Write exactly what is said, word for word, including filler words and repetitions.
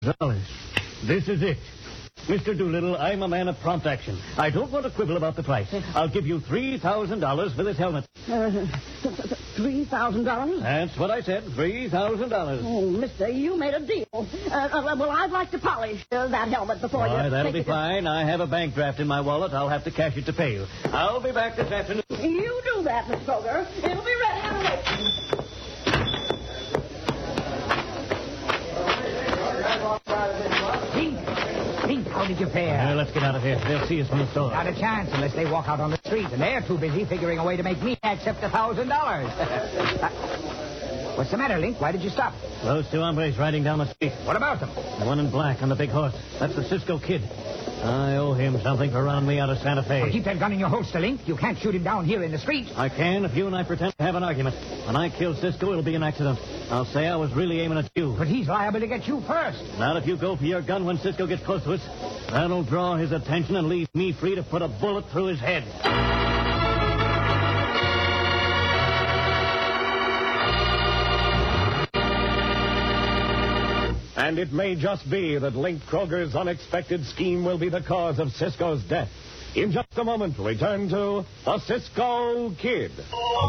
dollars. This is it. Mister Doolittle, I'm a man of prompt action. I don't want to quibble about the price. I'll give you three thousand dollars for this helmet. Uh, three thousand dollars? That's what I said, three thousand dollars. Oh, mister, you made a deal. Uh, uh, well, I'd like to polish uh, that helmet before Why, you... that'll take be it. fine. I have a bank draft in my wallet. I'll have to cash it to pay you. I'll be back this afternoon. You do that, Miss Kroger. It'll be ready in a minute. Pink, how did you fare? Well, let's get out of here. They'll see us from the store. Not a chance unless they walk out on the street, and they're too busy figuring a way to make me accept a thousand dollars. What's the matter, Link? Why did you stop? Those two hombres riding down the street. What about them? The one in black on the big horse. That's the Cisco Kid. I owe him something for running me out of Santa Fe. Well, keep that gun in your holster, Link. You can't shoot him down here in the street. I can if you and I pretend to have an argument. When I kill Cisco, it'll be an accident. I'll say I was really aiming at you. But he's liable to get you first. Not if you go for your gun when Cisco gets close to us. That'll draw his attention and leave me free to put a bullet through his head. And it may just be that Link Kroger's unexpected scheme will be the cause of Cisco's death. In just a moment, return to The Cisco Kid.